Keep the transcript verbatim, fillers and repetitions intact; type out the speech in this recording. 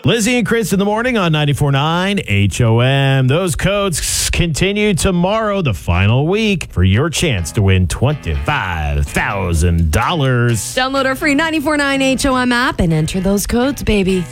Lizzie and Chris in the morning on ninety-four point nine H O M. Those codes continue tomorrow, the final week, for your chance to win twenty-five thousand dollars. Download our free ninety-four point nine H O M app and enter those codes, baby.